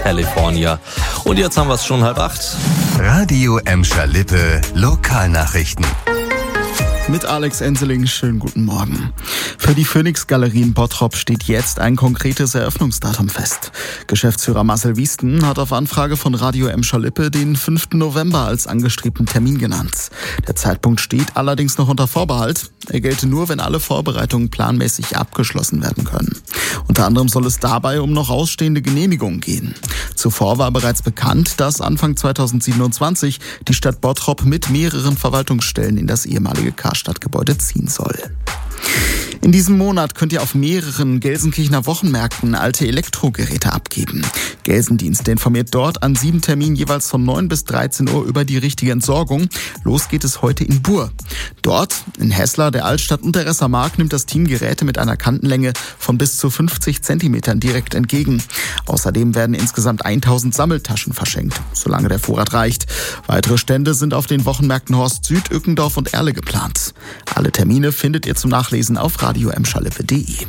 California. Und jetzt haben wir es schon 7:30. Radio Emscher Lippe, Lokalnachrichten. Mit Alex Enseling, schönen guten Morgen. Für die Phoenix Galerie in Bottrop steht jetzt ein konkretes Eröffnungsdatum fest. Geschäftsführer Marcel Wiesten hat auf Anfrage von Radio Emscher Lippe den 5. November als angestrebten Termin genannt. Der Zeitpunkt steht allerdings noch unter Vorbehalt. Er gelte nur, wenn alle Vorbereitungen planmäßig abgeschlossen werden können. Unter anderem soll es dabei um noch ausstehende Genehmigungen gehen. Zuvor war bereits bekannt, dass Anfang 2027 die Stadt Bottrop mit mehreren Verwaltungsstellen in das ehemalige Karstadtgebäude ziehen soll. In diesem Monat könnt ihr auf mehreren Gelsenkirchener Wochenmärkten alte Elektrogeräte abgeben. Gelsendienst informiert dort an 7 Terminen jeweils von 9 bis 13 Uhr über die richtige Entsorgung. Los geht es heute in Buhr. Dort, in Heßler, der Altstadt und der Ressermark, nimmt das Team Geräte mit einer Kantenlänge von bis zu 50 Zentimetern direkt entgegen. Außerdem werden insgesamt 1000 Sammeltaschen verschenkt, solange der Vorrat reicht. Weitere Stände sind auf den Wochenmärkten Horst Süd, Ückendorf und Erle geplant. Alle Termine findet ihr zum Nachlesen auf radioemscherlippe.de.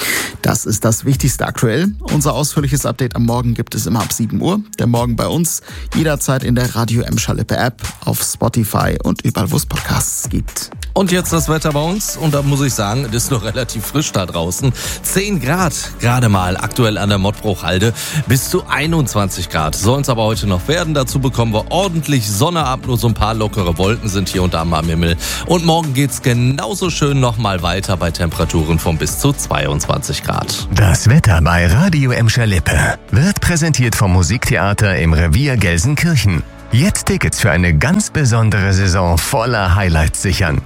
Das ist das Wichtigste aktuell. Unser ausführliches Update am Morgen gibt es immer ab 7 Uhr. Der Morgen bei uns, jederzeit in der Radio Emscher Lippe App, auf Spotify und überall, wo es Podcasts gibt. Und jetzt das Wetter bei uns. Und da muss ich sagen, es ist noch relativ frisch da draußen. 10 Grad gerade mal aktuell an der Mottbruchhalde. Bis zu 21 Grad sollen es aber heute noch werden. Dazu bekommen wir ordentlich Sonne ab. Nur so ein paar lockere Wolken sind hier und da am Himmel. Und morgen geht's genauso schön nochmal weiter bei Temperaturen von bis zu 22 Grad. Das Wetter bei Radio Emscher Lippe wird präsentiert vom Musiktheater im Revier Gelsenkirchen. Jetzt Tickets für eine ganz besondere Saison voller Highlights sichern.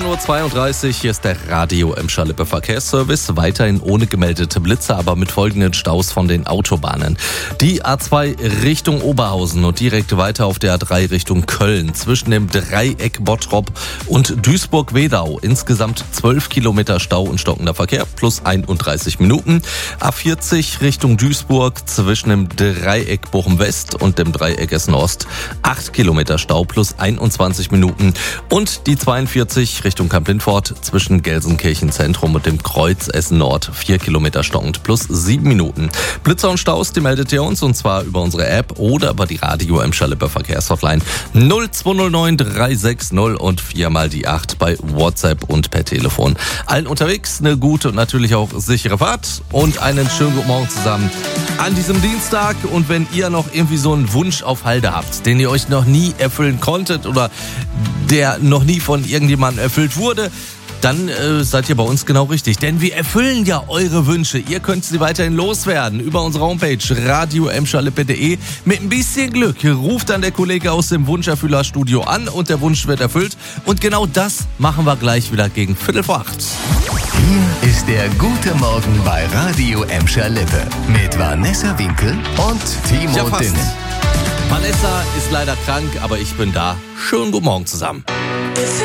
7:32 Uhr, hier ist der Radio Emscher Lippe Verkehrsservice. Weiterhin ohne gemeldete Blitze, aber mit folgenden Staus von den Autobahnen. Die A2 Richtung Oberhausen und direkt weiter auf der A3 Richtung Köln. Zwischen dem Dreieck Bottrop und Duisburg-Wedau. Insgesamt 12 Kilometer Stau und stockender Verkehr plus 31 Minuten. A40 Richtung Duisburg zwischen dem Dreieck Bochum-West und dem Dreieck Essen-Ost. 8 Kilometer Stau plus 21 Minuten. Und die 42 Richtung Kamp-Lintfort zwischen Gelsenkirchen Zentrum und dem Kreuz Essen Nord. 4 Kilometer stockend plus 7 Minuten. Blitzer und Staus, die meldet ihr uns und zwar über unsere App oder über die Radio Emscher Lippe Verkehrshotline 0209 360 und 4 die 8 bei WhatsApp und per Telefon. Allen unterwegs eine gute und natürlich auch sichere Fahrt und einen schönen guten Morgen zusammen an diesem Dienstag. Und wenn ihr noch irgendwie so einen Wunsch auf Halde habt, den ihr euch noch nie erfüllen konntet oder der noch nie von irgendjemandem erfüllt wurde, dann seid ihr bei uns genau richtig. Denn wir erfüllen ja eure Wünsche. Ihr könnt sie weiterhin loswerden über unsere Homepage radioemscherlippe.de. Mit ein bisschen Glück ruft dann der Kollege aus dem Wunscherfüllerstudio an und der Wunsch wird erfüllt. Und genau das machen wir gleich wieder gegen 7:45. Hier ist der Gute Morgen bei Radio Emscher Lippe mit Vanessa Winkel und Timo Dinne. Vanessa ist leider krank, aber ich bin da. Schönen guten Morgen zusammen.